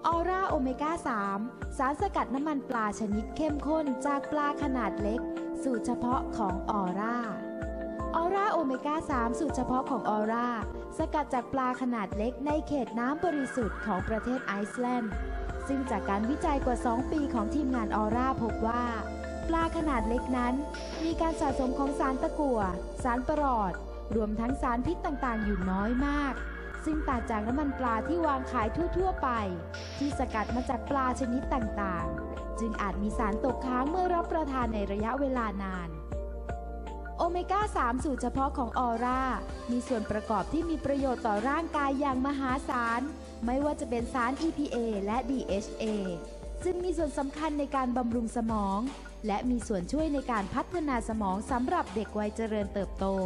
ออร่าโอเมก้า 3 สารสกัดน้ำมันปลาชนิดเข้มข้นจากปลาขนาดเล็กสูตรเฉพาะของออร่าโอเมก้า 3 สูตรเฉพาะของออร่าสกัดจากปลาขนาดเล็กในเขตน้ำบริสุทธิ์ของประเทศไอซ์แลนด์ซึ่งจากการวิจัยกว่า 2 ปีของทีมงานออร่าพบว่าปลาขนาดเล็กนั้นมีการสะสมของสารตะกั่วสารประหลอดรวมทั้งสารพิษต่างๆอยู่น้อยมากซึ่งต่างจากน้ำมันปลาที่วางขายทั่วๆไปที่สกัดมาจากปลาชนิดต่างๆจึงอาจมีสารตกค้างเมื่อรับประทานในระยะเวลานานโอเมก้า 3 สูตรเฉพาะของออร่ามีส่วนประกอบที่มีประโยชน์ต่อร่างกายอย่างมหาศาลไม่ว่าจะเป็นสาร EPA และ DHA ซึ่งมีส่วนสำคัญในการบำรุงสมองและมีส่วนช่วยในการพัฒนาสมองสำหรับเด็กวัยเจริญเติบโต